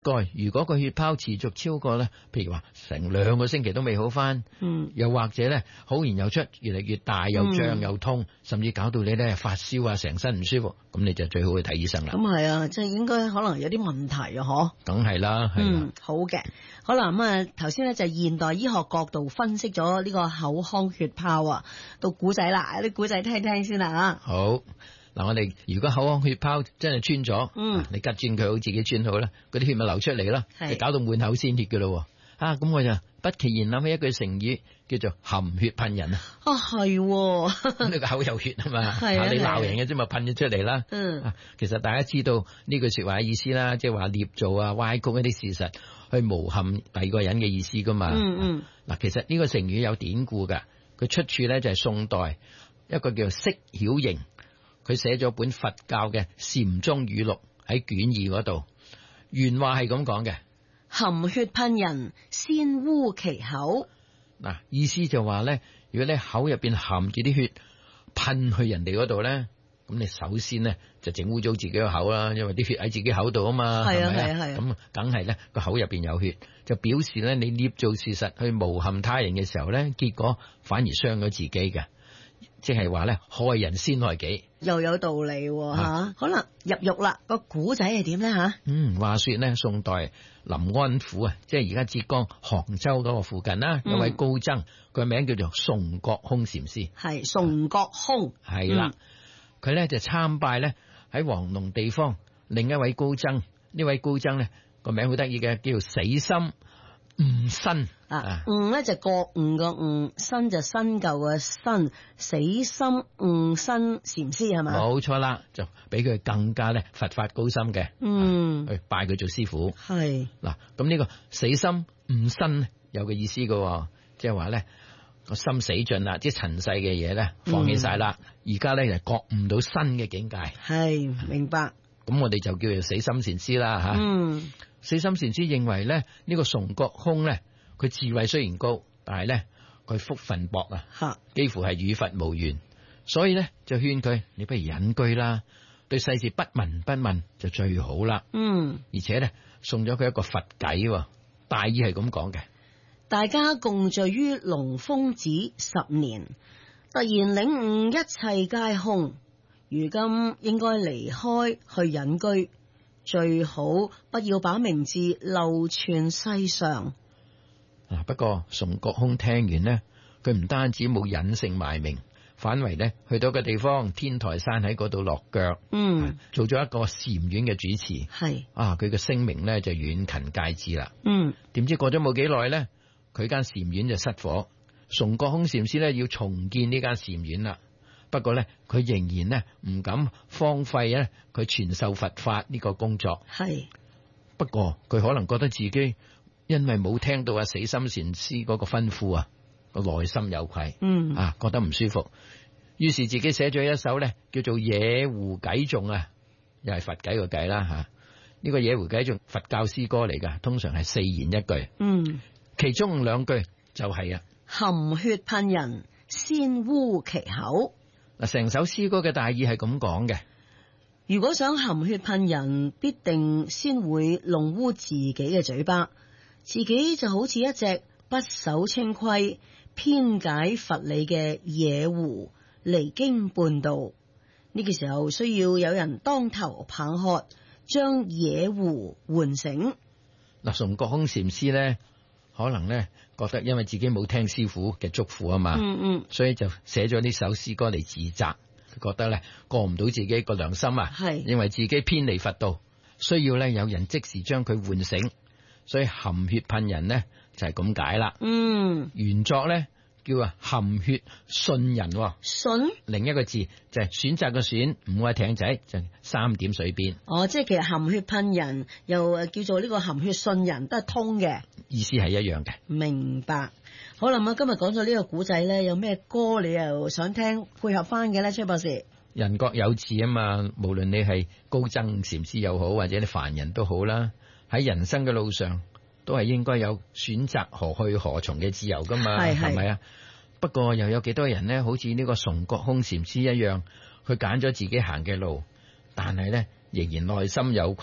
如果個血泡持續超過咧，譬如話成2個星期都未好翻，又或者咧好完又出，越嚟越大又脹又痛，甚至搞到你咧發燒啊，成身唔舒服，咁你就最好去睇醫生啦。 咁係啊，即係應該可能有啲問題啊，嗬。 梗係啦，係啦。 好嘅，好啦，咁啊頭先咧就係現代醫學角度分析咗呢個口腔血泡啊，到古仔啦，啲古仔聽聽先啦啊。 好。嗱，我哋如果口腔血泡真係穿咗，你拮穿佢好，自己穿好啦，嗰啲血咪流出嚟啦，就搞到滿口鮮血噶咯。咁我就不其然諗起一句成語，叫做含血噴人啊。 係， 咁你個口有血啊嘛，你鬧人嘅啫嘛，噴咗出嚟啦。其實大家知道呢句說話嘅意思啦，即係話捏造啊、歪曲一啲事實去誣陷第二個人嘅意思噶嘛。嗱，其實呢個成語有典故噶，佢出處咧就係宋代一個叫釋曉盈。佢寫咗本佛教嘅禪宗語錄喺卷2嗰度，原話係咁講嘅： 含血噴人，先污其口。 嗱，意思就話咧，如果你口入邊含住啲血噴去人哋嗰度咧，咁你首先咧就整污糟自己個口啦，因為啲血喺自己口度啊嘛，係咪啊？咁梗係咧個口入邊有血，就表示咧你捏造事實去誣陷他人嘅時候咧，結果反而傷咗自己嘅。即係話咧，害人先害己， 又有道理吓。好啦，入獄啦，個古仔係點咧吓？ 話說咧，宋代臨安府啊，即係而家浙江杭州嗰個附近啦，有位高僧，佢名叫做崇覺空禪師， 係崇覺空， 係啦。佢咧就參拜咧喺黃龍地方另一位高僧，呢位高僧咧個名好得意嘅，叫死心悟身。 悟咧就覺悟個悟，身就新舊嘅新，死心悟身禪師係咪？ 冇錯啦，就比佢更加咧佛法高深嘅，去拜佢做師傅。 係嗱，咁呢個死心悟身有個意思嘅，即係話咧個心死盡啦，即係塵世嘅嘢咧放棄晒啦，而家咧就覺悟到新嘅境界。 係明白。 咁我哋就叫做死心禪師啦吓。死心禪師認為咧呢個崇覺空咧，佢智慧雖然高，但係咧佢福分薄啊，幾乎係與佛無緣，所以咧就勸佢，你不如隱居啦，對世事不聞不問就最好啦。而且咧送咗佢一個佛偈，大意係咁講嘅： 大家共聚於龍峰寺10年，突然領悟一切皆空，如今應該離開去隱居。最好不要把名字流傳世上。 不過崇覺空聽完呢，佢唔單止冇隱姓埋名，反為呢去到個地方天台山喺嗰度落腳，做咗一個禪院嘅主持。係佢嘅聲名呢就遠近皆知啦。點知過咗冇幾耐呢，佢間禪院就失火，崇覺空禪師呢要重建呢間禪院啦。不過咧，佢仍然咧唔敢荒廢咧佢傳授佛法呢個工作。係，不過佢可能覺得自己因為冇聽到死心禪師嗰個吩咐啊，個內心有愧，覺得唔舒服，於是自己寫咗一首咧叫做《野狐偈頌》啊，又係佛偈個偈啦吓。呢個《野狐偈頌》佛教詩歌嚟噶，通常係4言1句。其中2句就係含血噴人，先污其口。 成首詩歌嘅大意係咁講嘅： 如果想含血噴人，必定先會弄污自己嘅嘴巴，自己就好似一隻不守清規、偏解佛理嘅野狐，離經叛道。呢個時候需要有人當頭棒喝，將野狐喚醒。 崇覺空禪師呢，可能呢覺得因為自己冇聽師傅嘅囑咐啊嘛，所以就寫咗呢首詩歌嚟自責。佢覺得咧過唔到自己個良心啊，認為自己偏離佛道，需要咧有人即時將佢喚醒，所以含血噴人呢就係咁解啦。原作咧叫含血信人， 信另一個字就係選擇個選，唔好係艇仔，就3點水邊。 即係其實含血噴人又叫做呢個含血信人，都係通嘅，意思係一樣嘅。 明白。好啦，咁今日講咗呢個古仔咧，有咩歌你又想聽配合翻嘅咧？崔博士， 人各有志啊嘛，無論你係高僧禪師又好，或者你凡人都好啦，喺人生嘅路上都係應該有選擇何去何從嘅自由噶嘛，係咪啊？不過又有幾多人呢？好似呢個崇覺空禪師一樣，佢揀咗自己行嘅路，但係呢仍然內心有愧，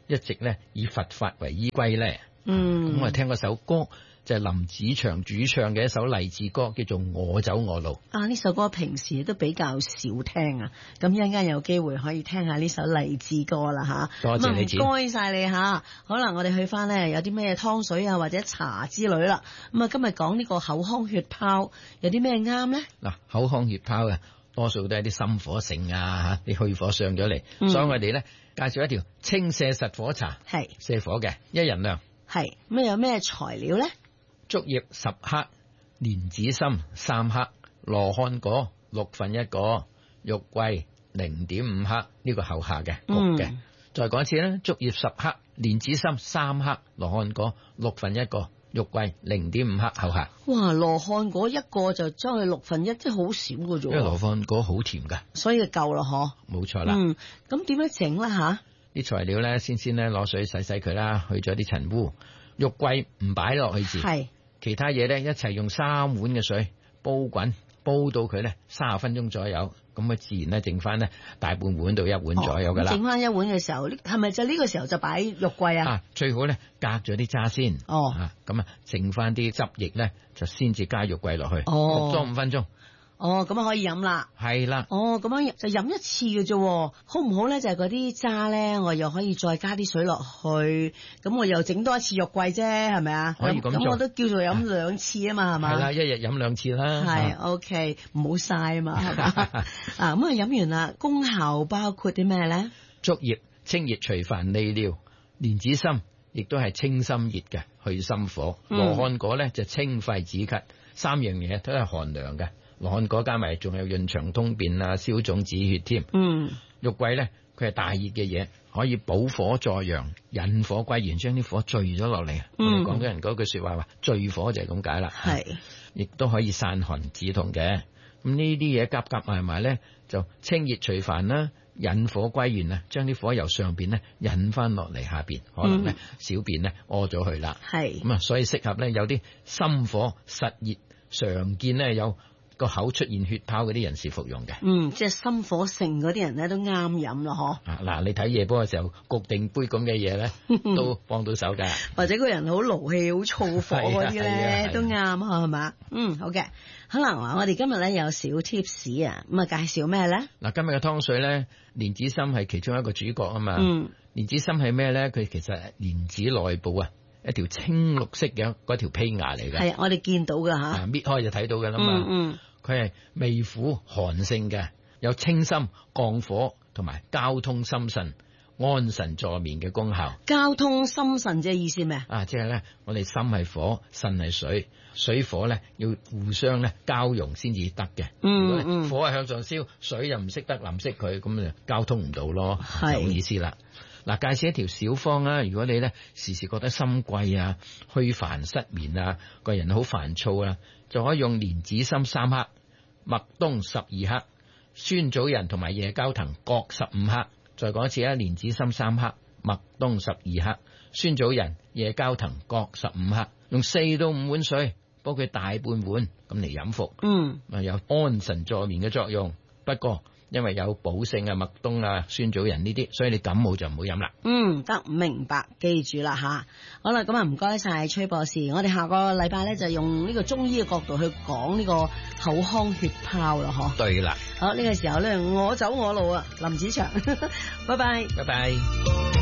一直咧以佛法為依歸咧。咁我哋聽嗰首歌就係林子祥主唱嘅一首勵志歌，叫做《我走我路》。 呢首歌平時都比較少聽啊，咁一陣間有機會可以聽下呢首勵志歌啦吓。 多謝你， 唔該晒你吓。好啦，我哋去翻咧有啲咩湯水啊或者茶之類啦。咁啊，今日講呢個口腔血泡有啲咩啱咧？ 嗱，口腔血泡啊，多數都係啲心火盛啊吓，啲虛火上咗嚟，所以我哋咧介紹一條清瀉實火茶，係瀉火嘅，1人量。係咁有咩材料咧？ 竹葉10克，蓮子心3克，羅漢果6分1個，肉桂0.5克，呢個後下嘅焗嘅。再講一次啦，竹葉10克，蓮子心3克，羅漢果6分1個，肉桂0.5克後下。 哇，羅漢果一個就將佢1/6，即係好少嘅啫。 因為羅漢果好甜噶， 所以就夠啦，嗬。 冇錯啦。 咁點樣整啦吓？啲材料咧，先咧攞水洗佢啦，去咗啲塵污。肉桂唔擺落去住，係其他嘢咧一齊用3碗嘅水煲滾，煲到佢咧30分鐘左右，咁啊自然咧剩翻咧大半碗到1碗左右噶啦。 剩翻1碗嘅時候，係咪就呢個時候就擺肉桂啊？ 最好咧隔咗啲渣先。咁啊剩翻啲汁液咧就先至加肉桂落去，焗咗5分鐘。 咁啊可以飲啦。係啦。咁樣就飲一次嘅啫，好唔好咧？就係嗰啲渣咧，我又可以再加啲水落去，咁我又整多一次肉桂啫，係咪啊？ 可以咁做。 咁我都叫做飲2次啊嘛，係嘛？ 係啦，一日飲2次啦。 係 OK， 唔好嘥啊嘛，係嘛？咁啊飲完啦，功效包括啲咩咧？ 竹葉清熱除煩利尿，蓮子心亦都係清心熱嘅，去心火。羅漢果咧就清肺止咳，3樣嘢都係寒涼嘅。羅漢果加埋仲有潤腸通便啊、消腫止血添。肉桂咧，佢係大熱嘅嘢，可以補火助陽、引火歸元，將啲火聚咗落嚟。我哋廣東人嗰句說話話，聚火就係咁解啦。係，亦都可以散寒止痛嘅。咁呢啲嘢夾埋埋咧，就清熱除煩啦，引火歸元啊，將啲火由上邊咧引翻落嚟下邊，可能咧小便咧屙咗去啦。係咁啊，所以適合咧有啲心火實熱，常見咧有個口出現血泡嗰啲人士服用嘅。 即係心火盛嗰啲人咧都啱飲咯，嗬。 嗱，你睇夜波嘅時候焗定杯咁嘅嘢咧，都幫到手噶。 或者個人好勞氣、好燥火嗰啲咧，都啱啊，係嘛？好嘅。好啦，我哋今日咧有小 tips 啊，咁啊介紹咩咧？ 嗱，今日嘅湯水咧，蓮子心係其中一個主角啊嘛。蓮子心係咩咧？佢其實係蓮子內部啊，一條青綠色嘅嗰條胚芽嚟嘅。係，我哋見到噶吓，搣開就睇到噶啦嘛。佢係味苦寒性嘅，有清心降火同埋交通心腎、安神助眠嘅功效。交通心腎即係意思咩？即係咧，我哋心係火，腎係水，水火咧要互相咧交融先至得嘅。如果火係向上燒，水又唔識得淋熄佢，咁就交通唔到咯，就咁意思啦。嗱，介紹一條小方啊！如果你咧時時覺得心悸啊、虛煩失眠啊、個人好煩躁啊，就可以用蓮子心3克、麥冬12克、酸棗仁同埋夜交藤各15克。再講一次啊，蓮子心3克、麥冬12克、酸棗仁、夜交藤各15克，用4到5碗水煲佢大半碗咁嚟飲服。有安神助眠嘅作用。不過因為有補性啊、麥冬啊、酸棗仁呢啲，所以你感冒就唔好飲啦。得，明白，記住啦吓。好啦，咁啊唔該晒崔博士，我哋下個禮拜咧就用呢個中醫嘅角度去講呢個口腔血泡啦，嗬。對啦。好，呢個時候咧，我走我路啊，林子祥，拜拜，拜拜。